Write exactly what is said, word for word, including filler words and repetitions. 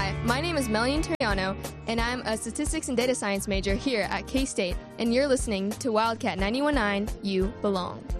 Hi, my name is Melian Toriano, and I'm a statistics and data science major here at K-State, and you're listening to Wildcat ninety-one point nine, You Belong.